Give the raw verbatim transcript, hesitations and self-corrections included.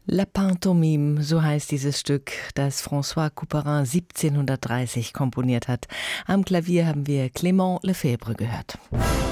La Pantomime, so heißt dieses Stück, das François Couperin siebzehnhundertdreißig komponiert hat. Am Klavier haben wir Clément Lefebvre gehört.